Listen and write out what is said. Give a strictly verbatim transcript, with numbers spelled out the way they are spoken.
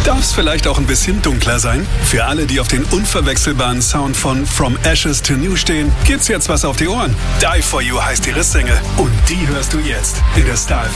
Darf es vielleicht auch ein bisschen dunkler sein? Für alle, die auf den unverwechselbaren Sound von From Ashes to New stehen, gibt's jetzt was auf die Ohren. Die For You heißt ihre Single und die hörst du jetzt in der Star